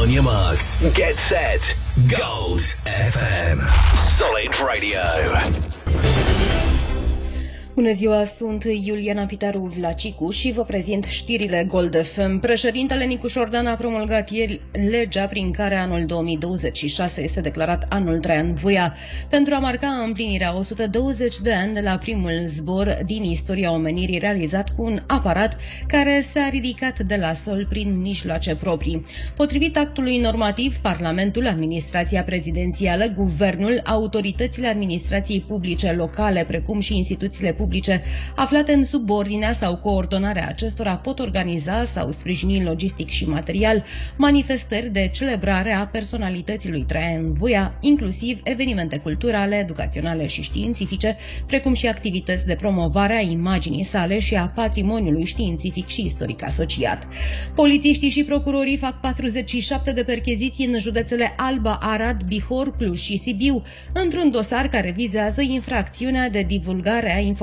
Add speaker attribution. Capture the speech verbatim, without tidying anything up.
Speaker 1: On your marks, get set, Gold F M. Solid Radio.
Speaker 2: Bună ziua, sunt Iuliana Pitaru Vlacicu și vă prezint știrile Gold F M. Președintele Nicu Șordan a promulgat ieri legea prin care anul două mii douăzeci și șase este declarat anul Traian Vuia, pentru a marca împlinirea o sută douăzeci de ani de la primul zbor din istoria omenirii realizat cu un aparat care s-a ridicat de la sol prin mijloace proprii. Potrivit actului normativ, Parlamentul, Administrația Prezidențială, Guvernul, autoritățile administrației publice locale, precum și instituțiile publice publice aflate în subordinea sau coordonarea acestora pot organiza sau sprijini logistic și material manifestări de celebrare a personalității lui Traian Vuia, inclusiv evenimente culturale, educaționale și științifice, precum și activități de promovare a imaginii sale și a patrimoniului științific și istoric asociat. Polițiștii și procurorii fac patruzeci și șapte de percheziții în județele Alba, Arad, Bihor, Cluj și Sibiu, într-un dosar care vizează infracțiunea de divulgare a informației